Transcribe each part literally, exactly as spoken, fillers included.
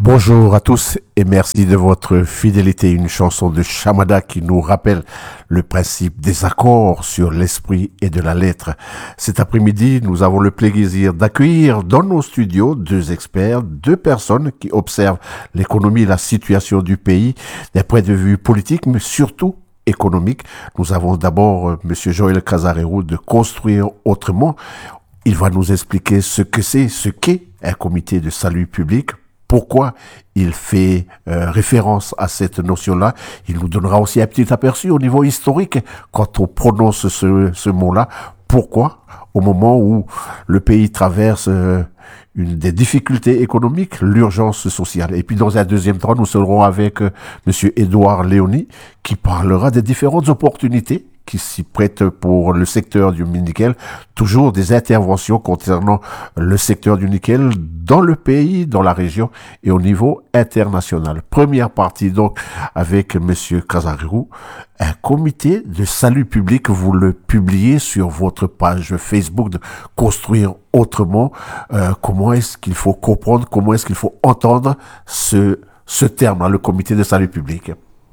Bonjour à tous et merci de votre fidélité. Une chanson de Chamada qui nous rappelle le principe des accords sur l'esprit et de la lettre. Cet après-midi, nous avons le plaisir d'accueillir dans nos studios deux experts, deux personnes qui observent l'économie et la situation du pays d'un point de vue politique, mais surtout économique. Nous avons d'abord euh, Monsieur Joël Casarero de Construire Autrement. Il va nous expliquer ce que c'est, ce qu'est un comité de salut public, pourquoi il fait euh, référence à cette notion-là. Il nous donnera aussi un petit aperçu au niveau historique quand on prononce ce, ce mot-là. Pourquoi, au moment où le pays traverse euh, une des difficultés économiques, l'urgence sociale. Et puis dans un deuxième temps, nous serons avec euh, Monsieur Édouard Léoni qui parlera des différentes opportunités qui s'y prêtent pour le secteur du nickel, toujours des interventions concernant le secteur du nickel dans le pays, dans la région et au niveau international. Première partie donc avec Monsieur Casarero, un comité de salut public, vous le publiez sur votre page Facebook de Construire Autrement. Euh, comment est-ce qu'il faut comprendre, comment est-ce qu'il faut entendre ce, ce terme, le comité de salut public?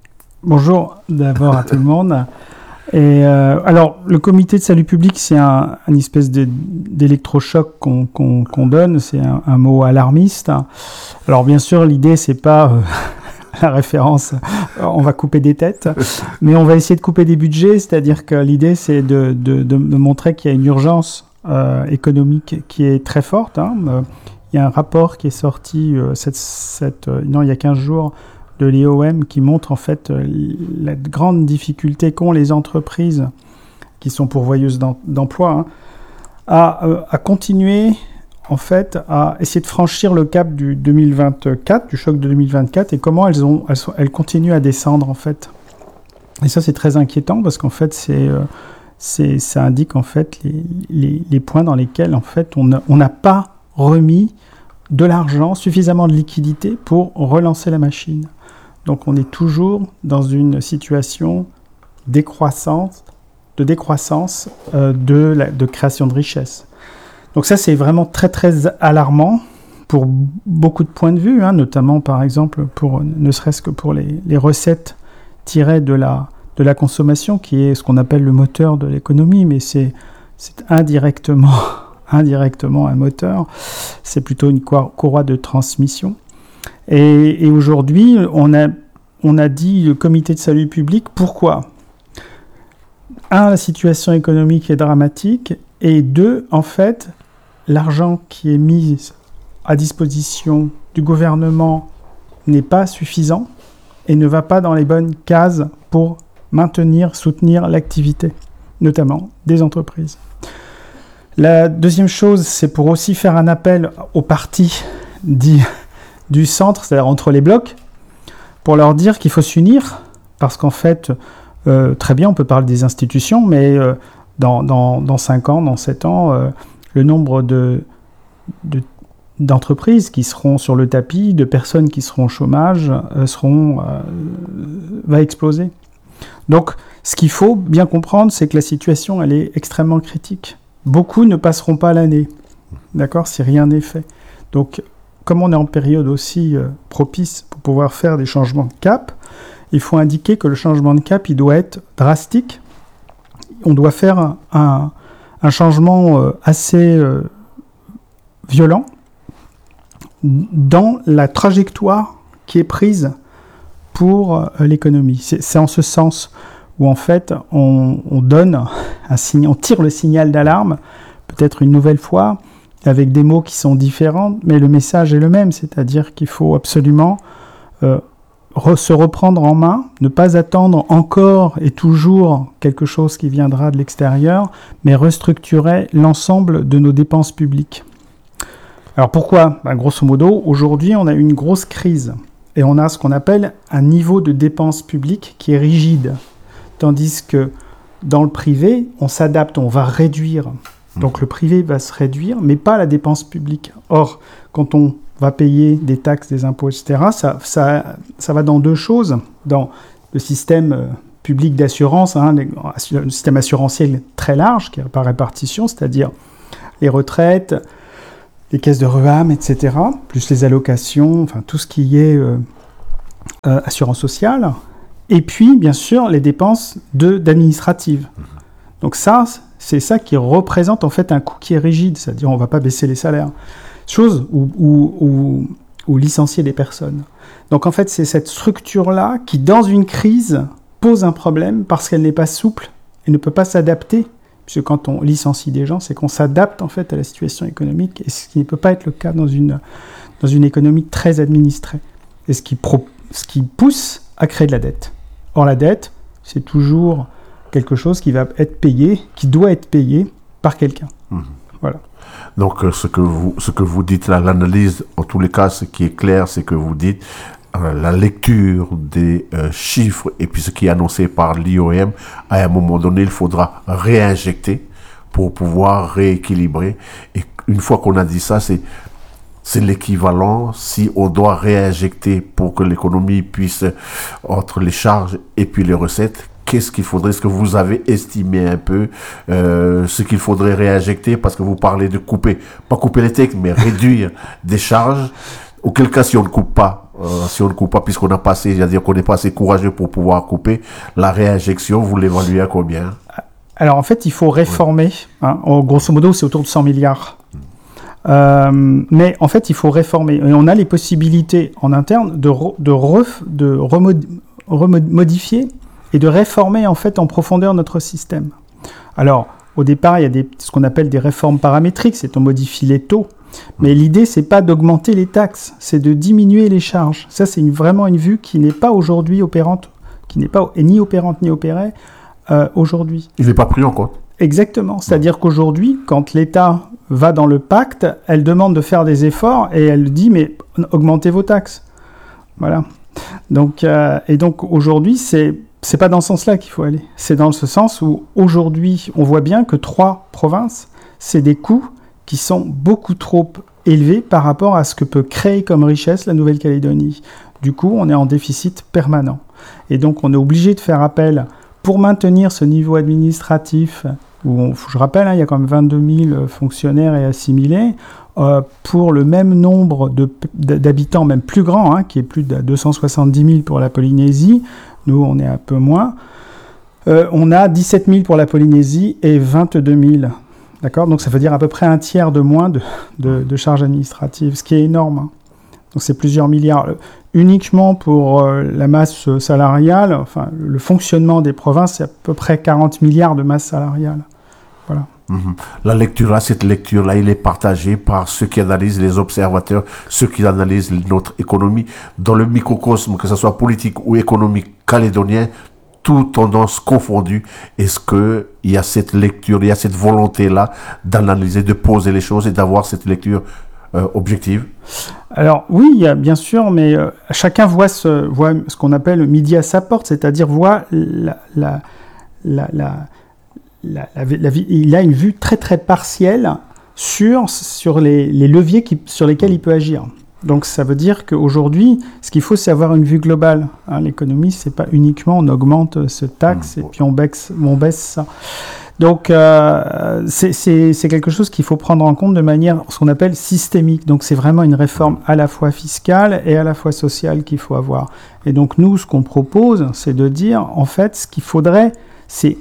Bonjour d'abord à tout le monde. Et euh, alors, le comité de salut public, c'est un, un espèce de, d'électrochoc qu'on, qu'on, qu'on donne. C'est un, un mot alarmiste. Alors, bien sûr, l'idée, c'est pas euh, la référence. On va couper des têtes, mais on va essayer de couper des budgets. C'est-à-dire que l'idée, c'est de, de, de, de montrer qu'il y a une urgence euh, économique qui est très forte. Hein. Euh, il y a un rapport qui est sorti euh, cette, cette, euh, non, il y a quinze jours. De l'I O M qui montre en fait la grande difficulté qu'ont les entreprises qui sont pourvoyeuses d'emploi hein, à, à continuer en fait à essayer de franchir le cap du deux mille vingt-quatre, du choc de deux mille vingt-quatre et comment elles, ont, elles, sont, elles continuent à descendre en fait. Et ça c'est très inquiétant parce qu'en fait c'est, c'est, ça indique en fait les, les, les points dans lesquels en fait on n'a on n'a pas remis de l'argent, suffisamment de liquidité pour relancer la machine. Donc on est toujours dans une situation décroissante, de décroissance euh, de, la, de création de richesse. Donc ça c'est vraiment très très alarmant pour beaucoup de points de vue, hein, notamment par exemple pour ne serait-ce que pour les, les recettes tirées de la, de la consommation qui est ce qu'on appelle le moteur de l'économie, mais c'est, c'est indirectement, indirectement un moteur, c'est plutôt une courroie de transmission. Et, et aujourd'hui, on a, on a dit le comité de salut public. Pourquoi ? Un, la situation économique est dramatique. Et deux, en fait, l'argent qui est mis à disposition du gouvernement n'est pas suffisant et ne va pas dans les bonnes cases pour maintenir, soutenir l'activité, notamment des entreprises. La deuxième chose, c'est pour aussi faire un appel aux partis dits du centre, c'est-à-dire entre les blocs, pour leur dire qu'il faut s'unir, parce qu'en fait, euh, très bien, on peut parler des institutions, mais euh, dans, dans, dans cinq ans, dans sept ans, euh, le nombre de, de, d'entreprises qui seront sur le tapis, de personnes qui seront au chômage, euh, seront, euh, va exploser. Donc, ce qu'il faut bien comprendre, c'est que la situation, elle est extrêmement critique. Beaucoup ne passeront pas l'année, d'accord, si rien n'est fait. Donc, comme on est en période aussi euh, propice pour pouvoir faire des changements de cap, il faut indiquer que le changement de cap, il doit être drastique. On doit faire un, un, un changement euh, assez euh, violent dans la trajectoire qui est prise pour euh, l'économie. C'est, c'est en ce sens où en fait on, on donne un signe, on tire le signal d'alarme, peut-être une nouvelle fois, avec des mots qui sont différents, mais le message est le même, c'est-à-dire qu'il faut absolument euh, re- se reprendre en main, ne pas attendre encore et toujours quelque chose qui viendra de l'extérieur, mais restructurer l'ensemble de nos dépenses publiques. Alors pourquoi ? Ben, grosso modo, aujourd'hui, on a une grosse crise, et on a ce qu'on appelle un niveau de dépenses publiques qui est rigide, tandis que dans le privé, on s'adapte, on va réduire. Donc le privé va se réduire, mais pas la dépense publique. Or, quand on va payer des taxes, des impôts, et cetera, ça, ça, ça va dans deux choses. Dans le système public d'assurance, hein, le système assurantiel très large, qui est par répartition, c'est-à-dire les retraites, les caisses de REAM, et cetera, plus les allocations, enfin tout ce qui est euh, euh, assurance sociale, et puis bien sûr les dépenses de, d'administratives. Donc ça, c'est ça qui représente en fait un coût qui est rigide, c'est-à-dire on ne va pas baisser les salaires, chose ou, ou, ou, ou licencier des personnes. Donc en fait c'est cette structure-là qui dans une crise pose un problème parce qu'elle n'est pas souple et ne peut pas s'adapter. Puisque quand on licencie des gens, c'est qu'on s'adapte en fait à la situation économique, et ce qui ne peut pas être le cas dans une, dans une économie très administrée, et ce qui, pro, ce qui pousse à créer de la dette. Or la dette, c'est toujours quelque chose qui va être payé, qui doit être payé par quelqu'un. Mmh. Voilà. Donc ce que vous, ce que vous dites là, l'analyse, en tous les cas, ce qui est clair, c'est que vous dites euh, la lecture des euh, chiffres et puis ce qui est annoncé par l'I O M, à un moment donné, il faudra réinjecter pour pouvoir rééquilibrer. Et une fois qu'on a dit ça, c'est c'est l'équivalent. Si on doit réinjecter pour que l'économie puisse, entre les charges et puis les recettes, qu'est-ce qu'il faudrait, est-ce que vous avez estimé un peu euh, ce qu'il faudrait réinjecter, parce que vous parlez de couper, pas couper les textes, mais réduire des charges, auquel cas si on ne coupe pas, euh, si on ne coupe pas, puisqu'on a passé, c'est-à-dire qu'on n'est pas assez courageux pour pouvoir couper, la réinjection, vous l'évaluez à combien? Alors en fait, il faut réformer, ouais. hein, en, grosso modo c'est autour de cent milliards. Mmh. Euh, mais en fait, il faut réformer. Et on a les possibilités en interne de, re, de, ref, de remod, remodifier et de réformer en fait en profondeur notre système. Alors, au départ, il y a des, ce qu'on appelle des réformes paramétriques, c'est on modifie les taux. Mais l'idée, c'est pas d'augmenter les taxes, c'est de diminuer les charges. Ça, c'est une, vraiment une vue qui n'est pas aujourd'hui opérante, qui n'est pas ni opérante ni opérée euh, aujourd'hui. Il n'est pas pris en compte. Exactement. C'est-à-dire qu'aujourd'hui, quand l'État va dans le pacte, elle demande de faire des efforts et elle dit, mais augmentez vos taxes. Voilà. Donc, euh, et donc, aujourd'hui, c'est c'est pas dans ce sens-là qu'il faut aller. C'est dans ce sens où, aujourd'hui, on voit bien que trois provinces, c'est des coûts qui sont beaucoup trop élevés par rapport à ce que peut créer comme richesse la Nouvelle-Calédonie. Du coup, on est en déficit permanent. Et donc, on est obligé de faire appel pour maintenir ce niveau administratif, où on, je rappelle, hein, il y a quand même vingt-deux mille fonctionnaires et assimilés, euh, pour le même nombre de, d'habitants, même plus grand, hein, qui est plus de deux cent soixante-dix mille pour la Polynésie. Nous, on est un peu moins. Euh, on a dix-sept mille pour la Polynésie et vingt-deux mille. D'accord ? Donc, ça veut dire à peu près un tiers de moins de, de, de charges administratives, ce qui est énorme. Hein. Donc, c'est plusieurs milliards. Uniquement pour euh, la masse salariale, enfin, le fonctionnement des provinces, c'est à peu près quarante milliards de masse salariale. Voilà. Mmh. La lecture-là, cette lecture-là, il est partagée par ceux qui analysent, les observateurs, ceux qui analysent notre économie. Dans le microcosme, que ce soit politique ou économique calédonien, toutes tendances confondues, est-ce qu'il y a cette lecture, il y a cette volonté-là d'analyser, de poser les choses et d'avoir cette lecture euh, objective? Alors oui, il y a, bien sûr, mais euh, chacun voit ce, voit ce qu'on appelle midi à sa porte, c'est-à-dire voit la, la, la, la, la, la, la, il a une vue très très partielle sur, sur les, les leviers qui, sur lesquels il peut agir. Donc ça veut dire qu'aujourd'hui, ce qu'il faut, c'est avoir une vue globale. Hein, l'économie, c'est pas uniquement on augmente ce taxe mmh. et puis on baisse, on baisse ça. Donc euh, c'est, c'est, c'est quelque chose qu'il faut prendre en compte de manière, ce qu'on appelle systémique. Donc c'est vraiment une réforme à la fois fiscale et à la fois sociale qu'il faut avoir. Et donc nous, ce qu'on propose, c'est de dire, en fait, ce qu'il faudrait, c'est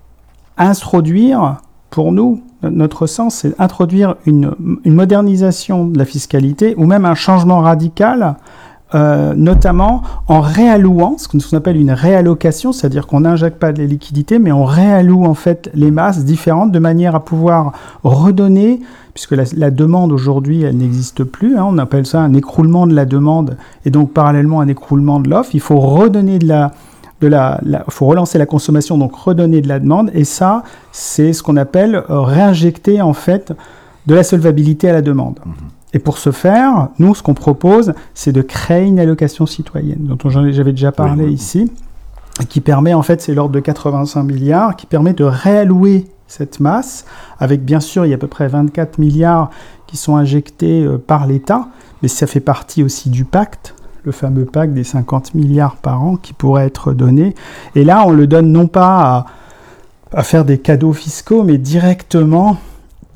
introduire, pour nous, notre sens, c'est introduire une, une modernisation de la fiscalité ou même un changement radical, euh, notamment en réallouant, ce qu'on appelle une réallocation, c'est-à-dire qu'on n'injecte pas de les liquidités, mais on réalloue en fait les masses différentes de manière à pouvoir redonner, puisque la, la demande aujourd'hui, elle n'existe plus, hein, on appelle ça un écroulement de la demande et donc parallèlement un écroulement de l'offre. Il faut redonner de la... Il faut relancer la consommation, donc redonner de la demande, et ça, c'est ce qu'on appelle euh, réinjecter en fait de la solvabilité à la demande. Mmh. Et pour ce faire, nous, ce qu'on propose, c'est de créer une allocation citoyenne, dont j'avais déjà parlé oui, oui. ici, qui permet, en fait, c'est l'ordre de quatre-vingt-cinq milliards, qui permet de réallouer cette masse, avec bien sûr, il y a à peu près vingt-quatre milliards qui sont injectés euh, par l'État, mais ça fait partie aussi du pacte, le fameux pacte des cinquante milliards par an qui pourrait être donné. Et là, on le donne non pas à, à faire des cadeaux fiscaux, mais directement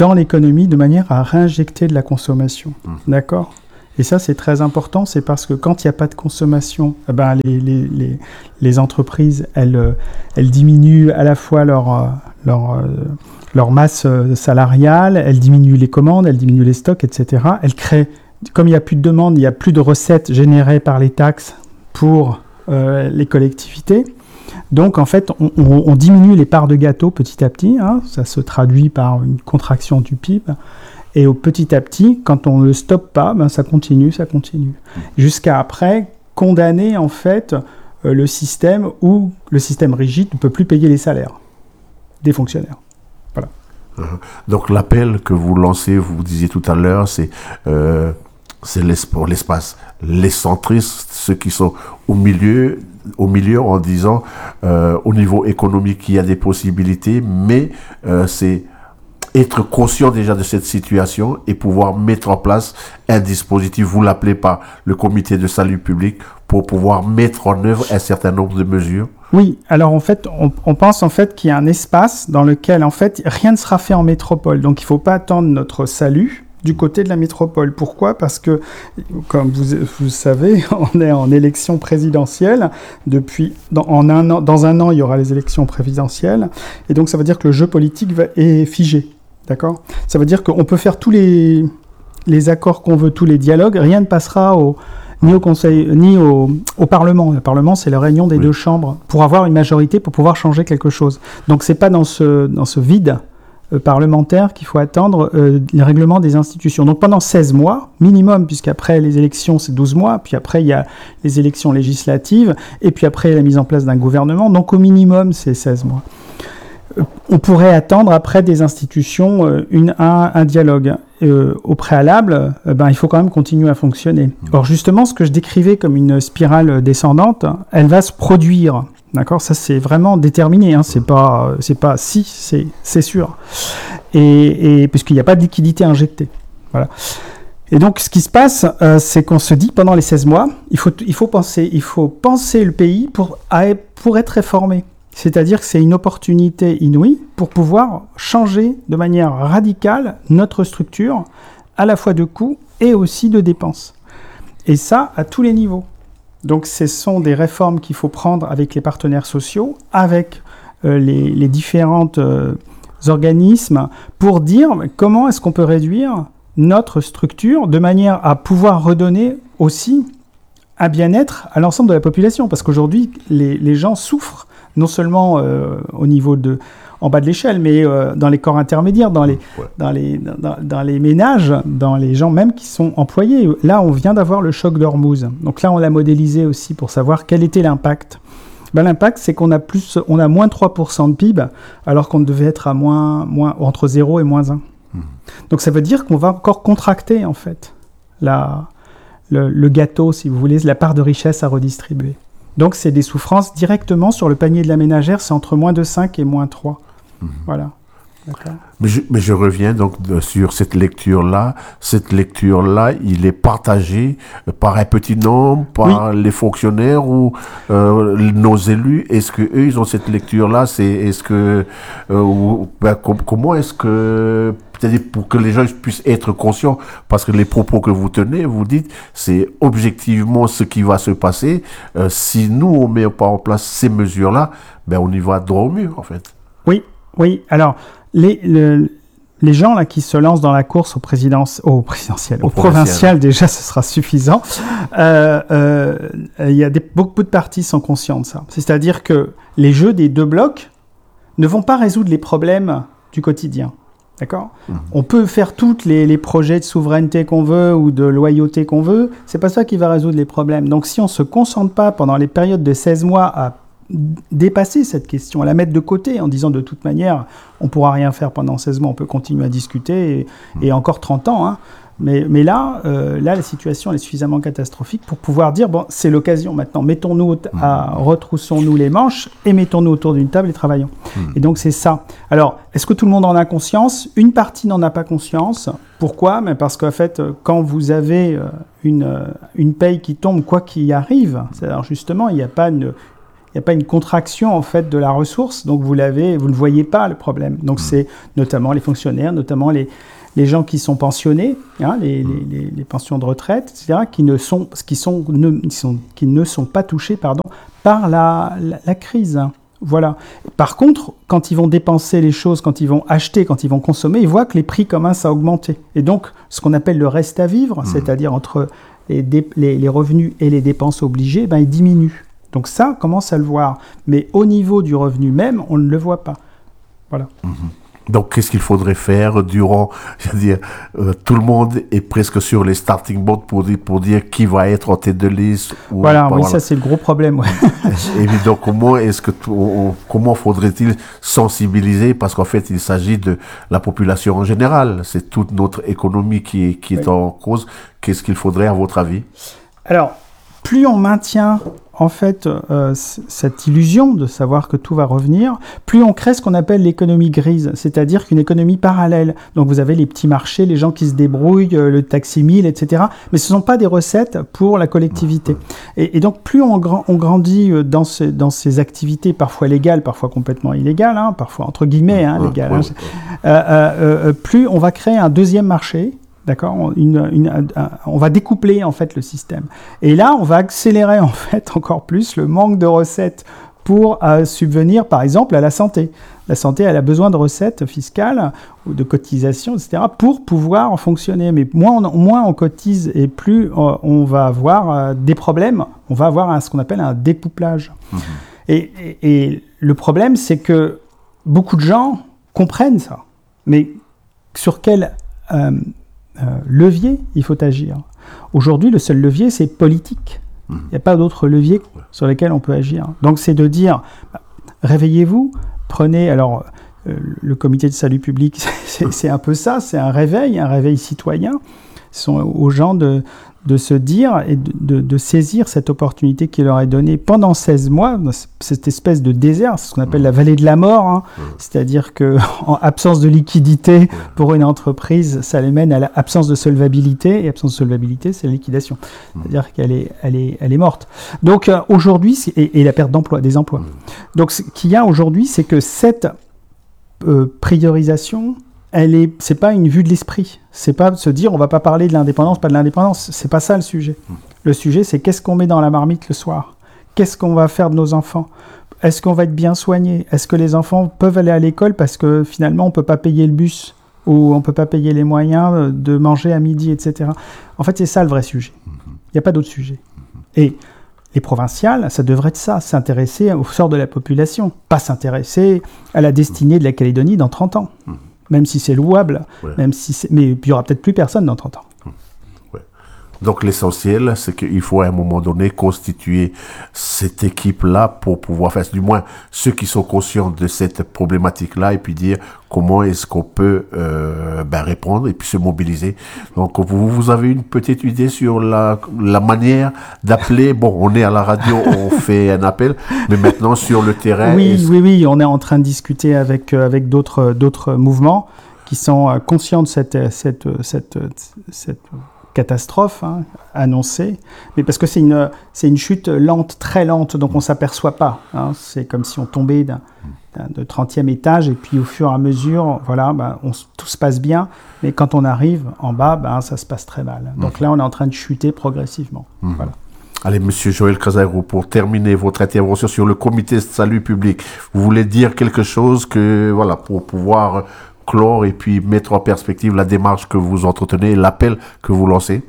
dans l'économie de manière à réinjecter de la consommation. Mmh. D'accord ? Et ça, c'est très important, c'est parce que quand il n'y a pas de consommation, eh ben, les, les, les, les entreprises, elles, elles diminuent à la fois leur, leur, leur masse salariale, elles diminuent les commandes, elles diminuent les stocks, et cetera. Elles créent, comme il n'y a plus de demande, il n'y a plus de recettes générées par les taxes pour euh, les collectivités. Donc, en fait, on, on, on diminue les parts de gâteau petit à petit. Hein, ça se traduit par une contraction du P I B. Et au petit à petit, quand on ne le stoppe pas, ben ça continue, ça continue. Jusqu'à après, condamner en fait euh, le système où le système rigide ne peut plus payer les salaires des fonctionnaires. Voilà. Donc l'appel que vous lancez, vous disiez tout à l'heure, c'est, euh, c'est pour l'espace. Les centristes, ceux qui sont au milieu, au milieu en disant euh, au niveau économique, il y a des possibilités, mais euh, c'est être conscient déjà de cette situation et pouvoir mettre en place un dispositif, vous l'appelez par le comité de salut public, pour pouvoir mettre en œuvre un certain nombre de mesures. Oui, alors en fait, on, on pense en fait qu'il y a un espace dans lequel en fait rien ne sera fait en métropole. Donc il ne faut pas attendre notre salut du côté de la métropole. Pourquoi ? Parce que, comme vous, vous savez, on est en élection présidentielle. Depuis, dans, en un an, dans un an, il y aura les élections présidentielles. Et donc ça veut dire que le jeu politique va, est figé. D'accord ? Ça veut dire qu'on peut faire tous les, les accords qu'on veut, tous les dialogues, rien ne passera au, ni au Conseil, ni au, au Parlement. Le Parlement, c'est la réunion des oui. deux chambres pour avoir une majorité, pour pouvoir changer quelque chose. Donc, c'est pas dans ce, dans ce vide euh, parlementaire qu'il faut attendre euh, les règlements des institutions. Donc, pendant seize mois, minimum, puisqu'après les élections, c'est douze mois, puis après, il y a les élections législatives, et puis après, la mise en place d'un gouvernement. Donc, au minimum, c'est seize mois. On pourrait attendre après des institutions euh, une, un, un dialogue. Euh, au préalable, euh, ben, il faut quand même continuer à fonctionner. Or justement, ce que je décrivais comme une spirale descendante, elle va se produire. D'accord ? Ça, c'est vraiment déterminé. Hein. C'est pas, c'est pas si, c'est, c'est sûr. Et, et puisqu'il n'y a pas de liquidité injectée. Voilà. Et donc, ce qui se passe, euh, c'est qu'on se dit pendant les seize mois, il faut, il faut penser, il faut penser le pays pour, pour être réformé. C'est-à-dire que c'est une opportunité inouïe pour pouvoir changer de manière radicale notre structure, à la fois de coûts et aussi de dépenses. Et ça, à tous les niveaux. Donc, ce sont des réformes qu'il faut prendre avec les partenaires sociaux, avec euh, les, les différents euh, organismes, pour dire comment est-ce qu'on peut réduire notre structure de manière à pouvoir redonner aussi un bien-être à l'ensemble de la population. Parce qu'aujourd'hui, les, les gens souffrent non seulement euh, au niveau de, en bas de l'échelle, mais euh, dans les corps intermédiaires, dans les, ouais. dans, les, dans, dans les ménages, dans les gens même qui sont employés. Là, on vient d'avoir le choc d'Ormuz. Donc là, on l'a modélisé aussi pour savoir quel était l'impact. Ben, l'impact, c'est qu'on a, plus, on a moins trois pour cent de P I B, alors qu'on devait être à moins, moins, entre zéro et moins un. Mmh. Donc ça veut dire qu'on va encore contracter, en fait, la, le, le gâteau, si vous voulez, la part de richesse à redistribuer. Donc, c'est des souffrances directement sur le panier de la ménagère, c'est entre moins de cinq et moins trois. Mmh. Voilà. D'accord. Mais je, mais je reviens donc de, sur cette lecture-là. Cette lecture-là, il est partagé par un petit nombre, par oui. les fonctionnaires ou euh, nos élus. Est-ce que eux, ils ont cette lecture-là? C'est, est-ce que, euh, ou, ben, com- comment est-ce que, peut-être pour que les gens puissent être conscients, parce que les propos que vous tenez, vous dites, c'est objectivement ce qui va se passer. Euh, si nous, on met pas en place ces mesures-là, ben, on y va droit au mur, en fait. Oui, oui. Alors, les, le, les gens là qui se lancent dans la course au, présidence, au présidentiel, au, au provincial, déjà, ce sera suffisant. Euh, euh, il y a des, beaucoup de partis sont conscients de ça. C'est-à-dire que les jeux des deux blocs ne vont pas résoudre les problèmes du quotidien. D'accord ? Mmh. On peut faire tous les, les projets de souveraineté qu'on veut ou de loyauté qu'on veut. C'est pas ça qui va résoudre les problèmes. Donc, si on se concentre pas pendant les périodes de seize mois à dépasser cette question, à la mettre de côté en disant de toute manière, on ne pourra rien faire pendant seize mois, on peut continuer à discuter et, mmh. et encore trente ans. Hein. Mais, mais là, euh, là, la situation elle est suffisamment catastrophique pour pouvoir dire, bon, c'est l'occasion maintenant, mettons-nous, à, retroussons-nous les manches et mettons-nous autour d'une table et travaillons. Mmh. Et donc, c'est ça. Alors, est-ce que tout le monde en a conscience ? Une partie n'en a pas conscience. Pourquoi ? Mais parce qu'en fait, quand vous avez une, une paye qui tombe, quoi qu'il arrive, c'est-à-dire justement, il n'y a pas une... Il n'y a pas une contraction en fait de la ressource, donc vous l'avez, vous ne voyez pas le problème. Donc mmh. c'est notamment les fonctionnaires, notamment les, les gens qui sont pensionnés, hein, les, mmh. les, les, les pensions de retraite, et cetera, qui ne sont, qui sont, ne, qui sont, qui ne sont pas touchés, pardon, par la, la, la crise. Voilà. Par contre, quand ils vont dépenser les choses, quand ils vont acheter, quand ils vont consommer, ils voient que les prix commencent à augmenter. Et donc, ce qu'on appelle le reste à vivre, mmh. c'est-à-dire entre les, dé- les, les revenus et les dépenses obligées, ben, il diminue. Donc ça, on commence à le voir. Mais au niveau du revenu même, on ne le voit pas. Voilà. Mmh. Donc, qu'est-ce qu'il faudrait faire durant, je veux dire, euh, tout le monde est presque sur les starting blocks pour dire, pour dire qui va être en tête de liste. Ou voilà, pas, oui, voilà. Ça c'est le gros problème. Ouais. Et donc, comment est-ce que, on, comment faudrait-il sensibiliser, parce qu'en fait, il s'agit de la population en général. C'est toute notre économie qui est, qui est oui. en cause. Qu'est-ce qu'il faudrait, à votre avis? Alors, plus on maintient en fait euh, c- cette illusion de savoir que tout va revenir, plus on crée ce qu'on appelle l'économie grise, c'est-à-dire qu'une économie parallèle. Donc vous avez les petits marchés, les gens qui se débrouillent, euh, le taxi-mille, et cetera. Mais ce ne sont pas des recettes pour la collectivité. Et, et donc plus on, gra- on grandit dans, ce, dans ces activités parfois légales, parfois complètement illégales, hein, parfois entre guillemets hein, légales, hein, euh, euh, euh, plus on va créer un deuxième marché. D'accord, une, une, un, un, on va découpler en fait le système. Et là, on va accélérer en fait encore plus le manque de recettes pour euh, subvenir, par exemple, à la santé. La santé, elle a besoin de recettes fiscales ou de cotisations, et cetera, pour pouvoir fonctionner. Mais moins on, moins on cotise et plus euh, on va avoir euh, des problèmes. On va avoir un, ce qu'on appelle un découplage. Mmh. Et, et, et le problème, c'est que beaucoup de gens comprennent ça. Mais sur quel euh, Euh, levier, il faut agir. Aujourd'hui, le seul levier, c'est politique. Mmh. Il n'y a pas d'autre levier sur lesquels on peut agir. Donc, c'est de dire, bah, réveillez-vous, prenez... Alors, euh, le comité de salut public, c'est, c'est un peu ça, c'est un réveil, un réveil citoyen. Ce sont aux gens de, de se dire et de, de, de saisir cette opportunité qui leur est donnée pendant seize mois, cette espèce de désert, c'est ce qu'on appelle la vallée de la mort, hein. Mmh. C'est-à-dire qu'en absence de liquidité pour une entreprise, ça les mène à l'absence de solvabilité, et absence de solvabilité, c'est la liquidation. Mmh. C'est-à-dire qu'elle est, elle est, elle est morte. Donc euh, aujourd'hui, c'est, et, et la perte d'emploi, des emplois. Mmh. Donc ce qu'il y a aujourd'hui, c'est que cette euh, priorisation... Elle est, c'est pas une vue de l'esprit. C'est pas de se dire on va pas parler de l'indépendance, pas de l'indépendance. C'est pas ça le sujet. Mmh. Le sujet, c'est qu'est-ce qu'on met dans la marmite le soir. Qu'est-ce qu'on va faire de nos enfants. Est-ce qu'on va être bien soigné. Est-ce que les enfants peuvent aller à l'école parce que finalement on peut pas payer le bus ou on peut pas payer les moyens de manger à midi, et cetera. En fait, c'est ça le vrai sujet. Il mmh. n'y a pas d'autre sujet. Mmh. Et les provinciales, ça devrait être ça, s'intéresser au sort de la population, pas s'intéresser à la destinée de la Calédonie dans trente ans. Mmh. Même si c'est louable, ouais. même si c'est... mais il n'y aura peut-être plus personne dans trente ans. Ouais. Donc l'essentiel, c'est qu'il faut à un moment donné constituer cette équipe-là pour pouvoir faire, du moins ceux qui sont conscients de cette problématique-là, et puis dire comment est-ce qu'on peut euh, ben, répondre et puis se mobiliser. Donc vous, vous avez une petite idée sur la, la manière d'appeler. Bon, on est à la radio, on fait un appel, mais maintenant sur le terrain... Oui, est-ce... oui, oui, on est en train de discuter avec, avec d'autres, d'autres mouvements qui sont conscients de cette, cette, cette, cette catastrophe hein, annoncée, mais parce que c'est une, c'est une chute lente, très lente, donc on ne s'aperçoit pas. Hein. C'est comme si on tombait d'un, d'un, de trentième étage, et puis au fur et à mesure, voilà, ben, on, tout se passe bien, mais quand on arrive en bas, ben, ça se passe très mal. Donc mmh. là, on est en train de chuter progressivement. Mmh. Voilà. Allez, Monsieur Joël Casaro, pour terminer votre intervention sur le comité de salut public, vous voulez dire quelque chose que, voilà, pour pouvoir clore et puis mettre en perspective la démarche que vous entretenez, l'appel que vous lancez?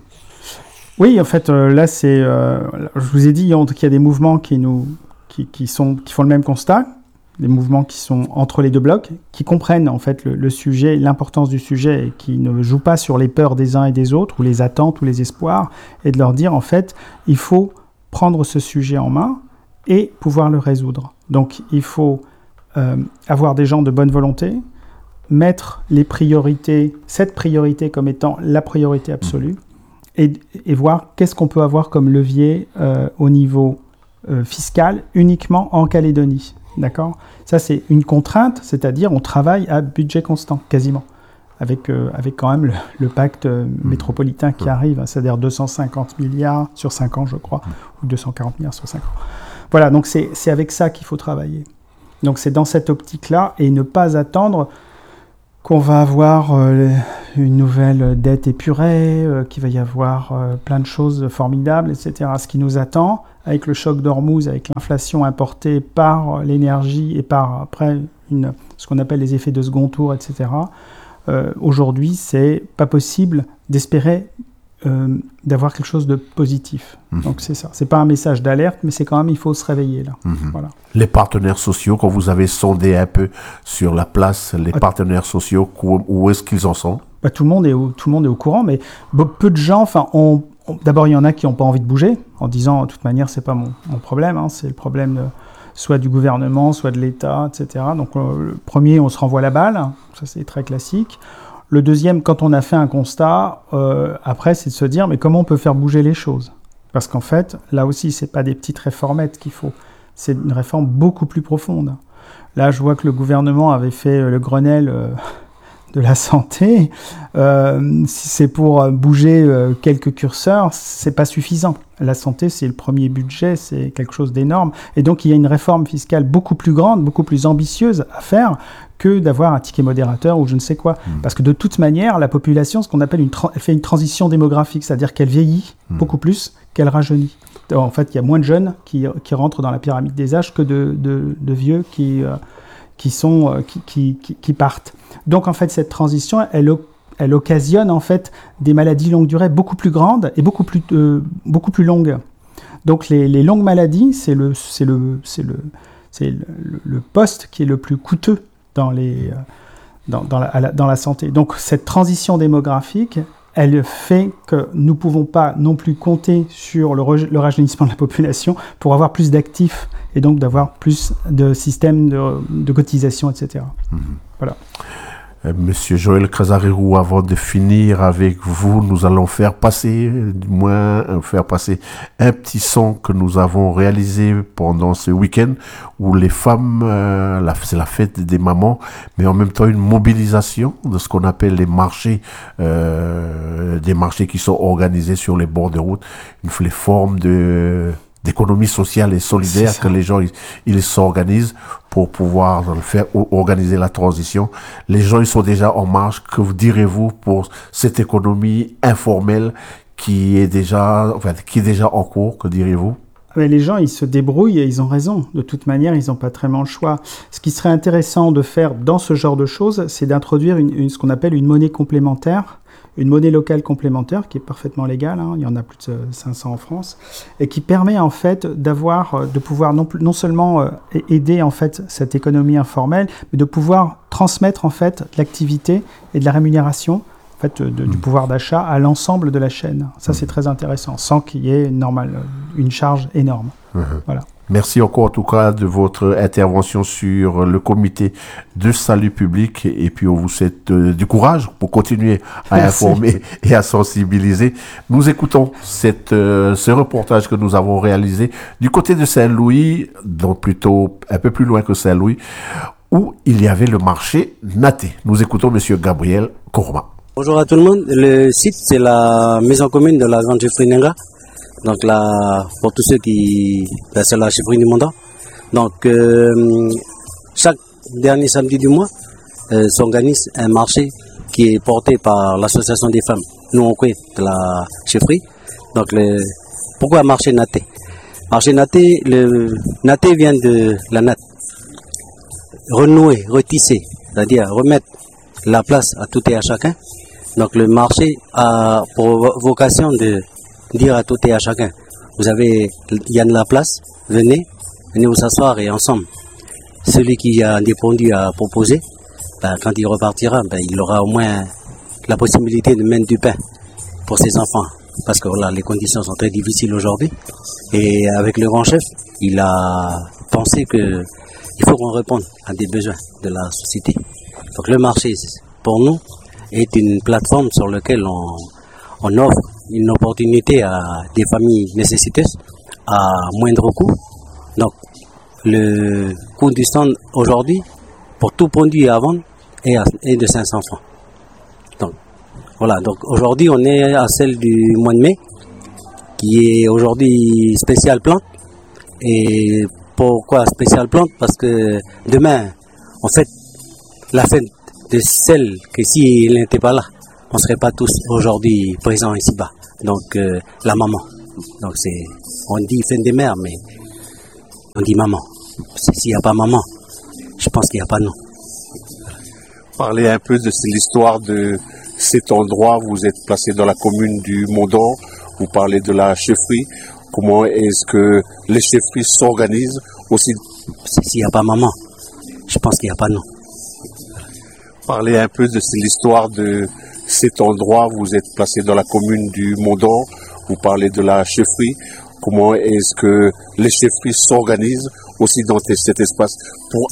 Oui, en fait, euh, là, c'est, euh, je vous ai dit qu'il y a des mouvements qui nous, qui, qui sont, qui font le même constat, des mouvements qui sont entre les deux blocs, qui comprennent en fait le, le sujet, l'importance du sujet, et qui ne jouent pas sur les peurs des uns et des autres, ou les attentes, ou les espoirs, et de leur dire en fait, il faut prendre ce sujet en main et pouvoir le résoudre. Donc, il faut euh, avoir des gens de bonne volonté, mettre les priorités, cette priorité comme étant la priorité absolue, et, et voir qu'est-ce qu'on peut avoir comme levier euh, au niveau euh, fiscal uniquement en Calédonie. D'accord ? Ça, c'est une contrainte, c'est-à-dire on travaille à budget constant, quasiment, avec, euh, avec quand même le, le pacte euh, métropolitain qui arrive, c'est-à-dire deux cent cinquante milliards sur cinq ans, je crois, ou deux cent quarante milliards sur cinq ans. voilà, donc c'est, c'est avec ça qu'il faut travailler. Donc c'est dans cette optique-là et ne pas attendre qu'on va avoir euh, une nouvelle dette épurée, euh, qu'il va y avoir euh, plein de choses formidables, et cetera. Ce qui nous attend, avec le choc d'Ormuz, avec l'inflation importée par l'énergie et par après une, ce qu'on appelle les effets de second tour, et cetera. Euh, aujourd'hui, c'est pas possible d'espérer euh, d'avoir quelque chose de positif. Mmh. Donc c'est ça. C'est pas un message d'alerte, mais c'est quand même, il faut se réveiller là. Mmh. Voilà. Les partenaires sociaux, quand vous avez sondé un peu sur la place, les ah, partenaires sociaux, où, où est-ce qu'ils en sont? Bah, tout le monde est au, tout le monde est au courant, mais peu de gens, enfin, on, on, d'abord il y en a qui n'ont pas envie de bouger, en disant de toute manière c'est pas mon, mon problème, hein, c'est le problème de, soit du gouvernement, soit de l'État, et cetera. Donc euh, le premier, on se renvoie la balle, ça c'est très classique. Le deuxième, quand on a fait un constat, euh, après, c'est de se dire, mais comment on peut faire bouger les choses? Parce qu'en fait, là aussi, c'est pas des petites réformettes qu'il faut. C'est une réforme beaucoup plus profonde. Là, je vois que le gouvernement avait fait le Grenelle euh, de la santé. Euh, si c'est pour bouger euh, quelques curseurs, c'est pas suffisant. La santé, c'est le premier budget, c'est quelque chose d'énorme. Et donc, il y a une réforme fiscale beaucoup plus grande, beaucoup plus ambitieuse à faire que d'avoir un ticket modérateur ou je ne sais quoi. Mmh. Parce que de toute manière, la population, ce qu'on appelle une tra- elle fait une transition démographique, c'est-à-dire qu'elle vieillit mmh. beaucoup plus qu'elle rajeunit. En fait, il y a moins de jeunes qui, qui rentrent dans la pyramide des âges que de, de, de vieux qui, euh, qui, sont, euh, qui, qui, qui, qui partent. Donc, en fait, cette transition, elle, elle occasionne en fait des maladies longue durée beaucoup plus grandes et beaucoup plus, euh, beaucoup plus longues. Donc, les, les longues maladies, c'est le, c'est le, c'est le, c'est le, le poste qui est le plus coûteux dans, les, dans, dans, la, dans la santé. Donc, cette transition démographique, elle fait que nous ne pouvons pas non plus compter sur le, re- le rajeunissement de la population pour avoir plus d'actifs et donc d'avoir plus de systèmes de, de cotisation, et cetera. Mmh. Voilà. Euh, Monsieur Joël Casarero, avant de finir avec vous, nous allons faire passer, du moins faire passer un petit son que nous avons réalisé pendant ce week-end où les femmes, euh, la, c'est la fête des mamans, mais en même temps une mobilisation de ce qu'on appelle les marchés, euh, des marchés qui sont organisés sur les bords de route, une, les formes de d'économie sociale et solidaire que les gens ils, ils s'organisent pour pouvoir faire organiser la transition. Les gens ils sont déjà en marche. Que vous direz-vous pour cette économie informelle qui est déjà enfin, qui est déjà en cours? Que direz-vous? Mais les gens, ils se débrouillent et ils ont raison. De toute manière, ils n'ont pas vraiment le choix. Ce qui serait intéressant de faire dans ce genre de choses, c'est d'introduire une, une, ce qu'on appelle une monnaie complémentaire, une monnaie locale complémentaire qui est parfaitement légale, hein, il y en a plus de cinq cents en France, et qui permet en fait d'avoir, de pouvoir non, non seulement euh, aider en fait cette économie informelle, mais de pouvoir transmettre en fait l'activité et de la rémunération, en fait, de, du pouvoir d'achat à l'ensemble de la chaîne. Ça, c'est très intéressant, sans qu'il y ait normal, une charge énorme. Mmh. Voilà. Merci encore en tout cas de votre intervention sur le comité de salut public et puis on vous souhaite euh, du courage pour continuer à Merci. Informer et à sensibiliser. Nous écoutons cette, euh, ce reportage que nous avons réalisé du côté de Saint-Louis, donc plutôt un peu plus loin que Saint-Louis, où il y avait le marché Naté. Nous écoutons Monsieur Gabriel Kourma. Bonjour à tout le monde. Le site, c'est la maison commune de la Grande Chefferie Nenga. Donc là, pour tous ceux qui... Ben, c'est la chefferie du Monda. Donc, euh, chaque dernier samedi du mois, euh, s'organise un marché qui est porté par l'association des femmes. Nous, on connaît de la chefferie. Donc, le... pourquoi marché Naté? Marché Naté, le Naté vient de la natte. Renouer, retisser, c'est-à-dire remettre la place à tout et à chacun. Donc, le marché a pour vocation de dire à tout et à chacun, vous avez, il y a de la place, venez, venez vous asseoir et ensemble. Celui qui a des produits à proposer, ben, quand il repartira, ben, il aura au moins la possibilité de mettre du pain pour ses enfants. Parce que voilà, les conditions sont très difficiles aujourd'hui. Et avec le grand chef, il a pensé que il faut qu'on réponde à des besoins de la société. Donc le marché, pour nous, est une plateforme sur laquelle on, on offre une opportunité à des familles nécessiteuses à moindre coût. Donc, le coût du stand aujourd'hui, pour tout produit à vendre, est, à, est de cinq cents francs. Donc, voilà. Donc, aujourd'hui, on est à celle du mois de mai, qui est aujourd'hui spéciale plante. Et pourquoi spécial plante? Parce que demain, en fait, la fête de celle que s'il n'était pas là, on ne serait pas tous aujourd'hui présents ici-bas. Donc, euh, la maman. Donc, c'est, on dit fête des mères, mais on dit maman. S'il n'y a pas maman, je pense qu'il n'y a pas non. Parlez un peu de l'histoire de cet endroit. Vous êtes placé dans la commune du Mont-d'Or. Vous parlez de la chefferie. Comment est-ce que les chefferies s'organisent aussi? S'il n'y a pas maman, je pense qu'il n'y a pas non. Parlez un peu de l'histoire de cet endroit. Vous êtes placé dans la commune du Mont-d'Or. Vous parlez de la chefferie. Comment est-ce que les chefferies s'organisent aussi dans cet espace pour